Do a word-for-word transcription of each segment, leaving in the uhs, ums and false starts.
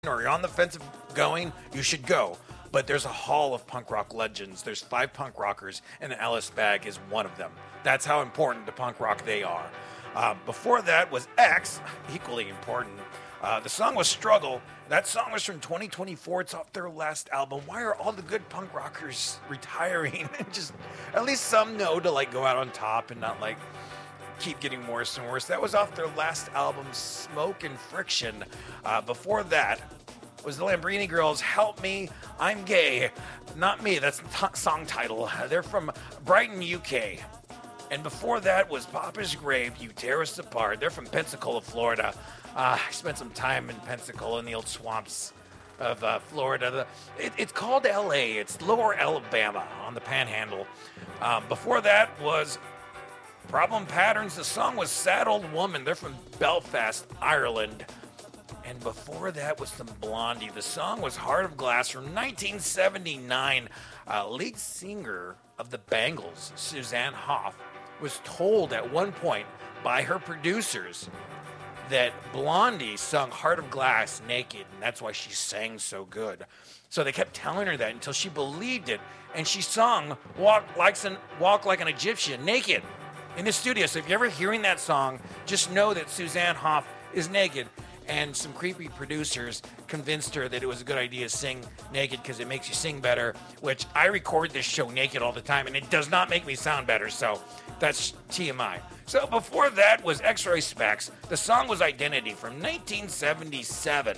or you're on the fence of going, you should go. But there's a hall of punk rock legends. There's five punk rockers, and Alice Bag is one of them. That's how important to punk rock they are. Uh, before that was X, equally important. Uh, the song was Struggle. That song was from twenty twenty-four. It's off their last album. Why are all the good punk rockers retiring? Just at least some know to like go out on top and not like keep getting worse and worse. That was off their last album, Smoke and Friction. Uh, before that was the Lambrini Girls, Help Me, I'm Gay. Not me, that's the t- song title. They're from Brighton, U K. And before that was Papa's Grave, You Tear Us Apart. They're from Pensacola, Florida. Uh, I spent some time in Pensacola in the old swamps of uh, Florida. The, it, it's called L A. It's Lower Alabama on the Panhandle. Um, before that was Problem Patterns. The song was Sad Old Woman. They're from Belfast, Ireland. And before that was some Blondie. The song was Heart of Glass from nineteen seventy-nine. Uh, lead singer of the Bangles, Suzanne Hoff, was told at one point by her producers that Blondie sung Heart of Glass naked, and that's why she sang so good. So they kept telling her that until she believed it, and she sung Walk Like an, Walk Like an Egyptian naked in the studio. So if you're ever hearing that song, just know that Suzanne Hoff is naked. And some creepy producers convinced her that it was a good idea to sing naked because it makes you sing better, which I record this show naked all the time, and it does not make me sound better, so that's T M I. So before that was X-Ray Specs. The song was Identity from nineteen seventy-seven.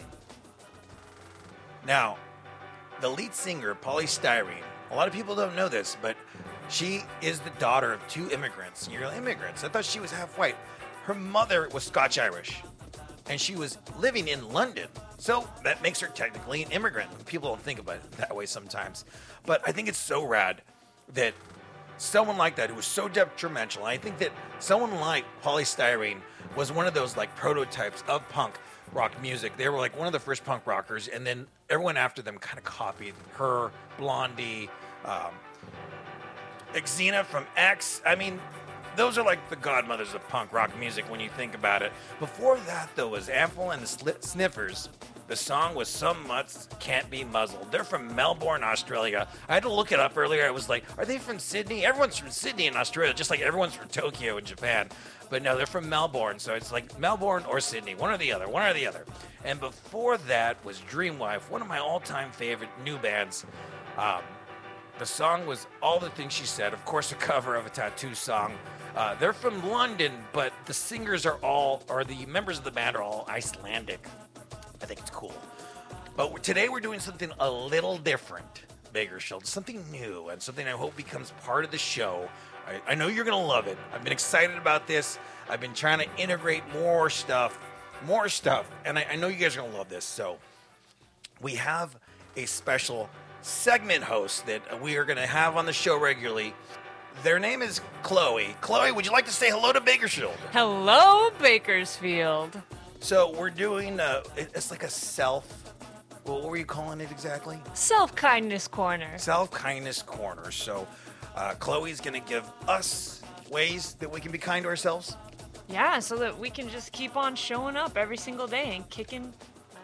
Now, the lead singer, Polly Styrene, a lot of people don't know this, but she is the daughter of two immigrants. You're immigrants. I thought she was half white. Her mother was Scotch-Irish, and she was living in London. So that makes her technically an immigrant. People don't think about it that way sometimes. But I think it's so rad that someone like that who was so detrimental, I think that someone like Polly Styrene was one of those like prototypes of punk rock music. They were like one of the first punk rockers, and then everyone after them kind of copied her, Blondie, um, Xena from X. I mean, those are like the godmothers of punk rock music when you think about it. Before that, though, was Ample and the Sli- Sniffers. The song was Some Mutts Can't Be Muzzled. They're from Melbourne, Australia. I had to look it up earlier. I was like, are they from Sydney? Everyone's from Sydney in Australia, just like everyone's from Tokyo in Japan. But no, they're from Melbourne, so it's like Melbourne or Sydney, one or the other, one or the other. And before that was Dreamwife, one of my all-time favorite new bands. Um, the song was All the Things She Said, of course, a cover of a Tattoo song. Uh, they're from London, but the singers are all, or the members of the band are all Icelandic. I think it's cool. But today we're doing something a little different, Bakersfield, something new, and something I hope becomes part of the show. I, I know you're going to love it. I've been excited about this. I've been trying to integrate more stuff, more stuff, and I, I know you guys are going to love this. So we have a special segment host that we are going to have on the show regularly. Their name is Chloe. Chloe, would you like to say hello to Bakersfield? Hello, Bakersfield. So we're doing, uh, it's like a self, well, what were you calling it exactly? Self-kindness corner. Self-kindness corner. So uh, Chloe's going to give us ways that we can be kind to ourselves. Yeah, so that we can just keep on showing up every single day and kicking.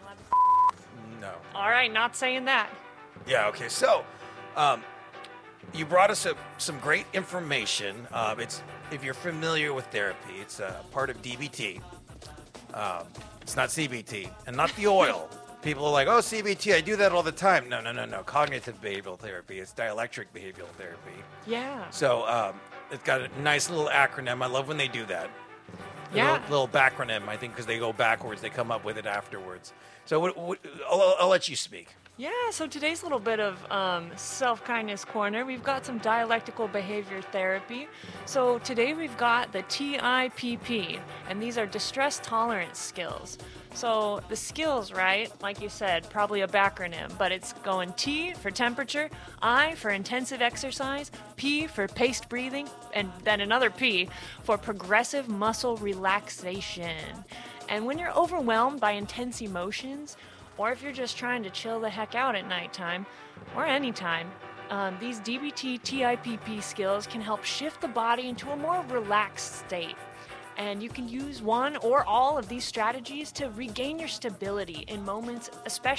No. All right, not saying that. Yeah, okay. So um, you brought us a, some great information. Uh, it's if you're familiar with therapy, it's a part of D B T. Um, it's not C B T, and not the oil. People are like, oh, C B T, I do that all the time. No, no, no, no. Cognitive behavioral therapy. It's dielectric behavioral therapy. Yeah. So um, it's got a nice little acronym. I love when they do that. A Yeah. little, little backronym, I think, because they go backwards. They come up with it afterwards. So what, what, I'll, I'll let you speak. Yeah, so today's little bit of um, self-kindness corner, we've got some dialectical behavior therapy. So today we've got the T I P P, and these are distress tolerance skills. So the skills, right, like you said, probably a backronym, but it's going T for temperature, I for intensive exercise, P for paced breathing, and then another P for progressive muscle relaxation. And when you're overwhelmed by intense emotions, or if you're just trying to chill the heck out at nighttime, or anytime, um, these D B T T I P P skills can help shift the body into a more relaxed state. And you can use one or all of these strategies to regain your stability in moments, especially